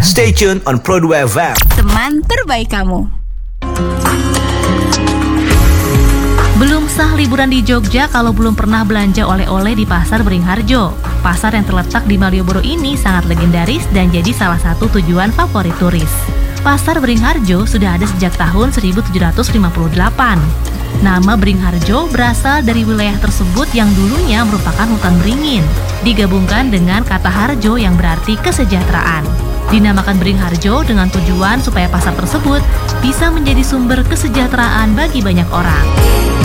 Stay tuned on Pro 2 FM. Teman terbaik kamu. Belum sah liburan di Jogja kalau belum pernah belanja oleh-oleh di Pasar Beringharjo. Pasar yang terletak di Malioboro ini sangat legendaris dan jadi salah satu tujuan favorit turis. Pasar Beringharjo sudah ada sejak tahun 1758. Nama Beringharjo berasal dari wilayah tersebut yang dulunya merupakan hutan beringin, digabungkan dengan kata harjo yang berarti kesejahteraan. Dinamakan Beringharjo dengan tujuan supaya pasar tersebut bisa menjadi sumber kesejahteraan bagi banyak orang.